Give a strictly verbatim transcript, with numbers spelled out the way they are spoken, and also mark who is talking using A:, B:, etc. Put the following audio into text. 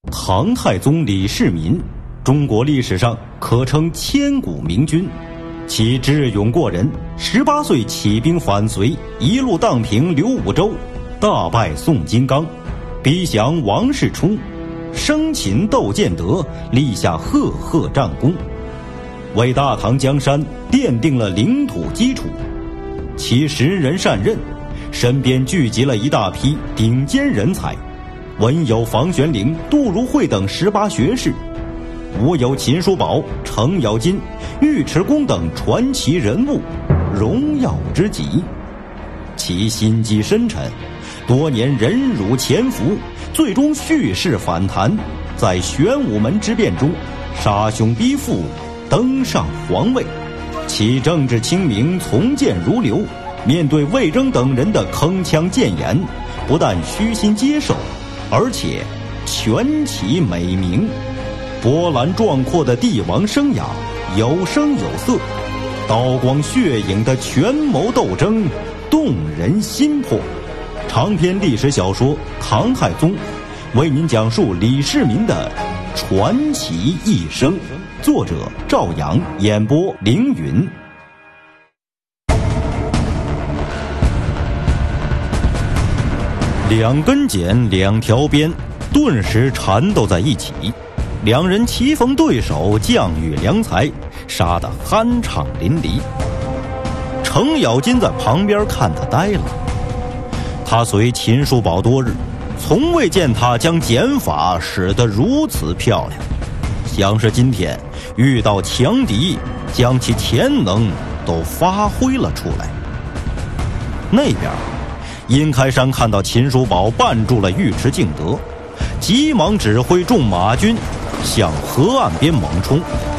A: 唐太宗李世民，中国历史上可称千古明君，其智勇过人，十八岁起兵反隋，一路荡平刘武周，大败宋金刚，逼降王世充，生擒窦建德，立下赫赫战功，为大唐江山奠定了领土基础。其识人善任，身边聚集了一大批顶尖人才，文有房玄龄、杜如晦等十八学士，武有秦叔宝、程咬金、尉迟恭等传奇人物，荣耀之极。其心机深沉，多年忍辱潜伏，最终蓄势反弹，在玄武门之变中杀兄逼父，登上皇位。其政治清明，从谏如流，面对魏征等人的铿锵谏言，不但虚心接受，而且权其美名。波澜壮阔的帝王生涯，有声有色，刀光血影的权谋斗争，动人心魄。长篇历史小说《唐太宗》，为您讲述李世民的传奇一生。作者赵阳，演播凌云。两根弦，两条鞭，顿时缠斗在一起。两人棋逢对手，将遇良才，杀得酣畅淋漓。程咬金在旁边看得呆了，他随秦叔宝多日，从未见他将剑法使得如此漂亮，像是今天遇到强敌，将其潜能都发挥了出来。那边殷开山看到秦叔宝绊住了尉迟敬德，急忙指挥众马军向河岸边猛冲。